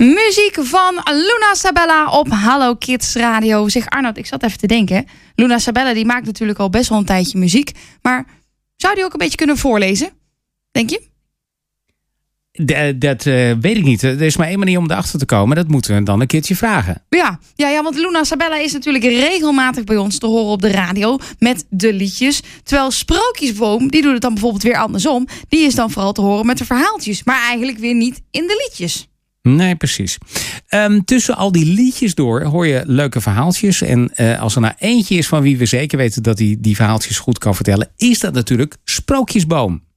Muziek van Luna Sabella op Hallo Kids Radio. Zeg Arnoud, ik zat even te denken. Luna Sabella die maakt natuurlijk al best wel een tijdje muziek. Maar zou die ook een beetje kunnen voorlezen? Denk je? Dat weet ik niet. Er is maar één manier om erachter te komen. Dat moeten we dan een keertje vragen. Ja, want Luna Sabella is natuurlijk regelmatig bij ons te horen op de radio met de liedjes. Terwijl Sprookjesboom, die doet het dan bijvoorbeeld weer andersom. Die is dan vooral te horen met de verhaaltjes. Maar eigenlijk weer niet in de liedjes. Nee, precies. Tussen al die liedjes door hoor je leuke verhaaltjes. En als er nou eentje is van wie we zeker weten dat hij die verhaaltjes goed kan vertellen, is dat natuurlijk Sprookjesboom.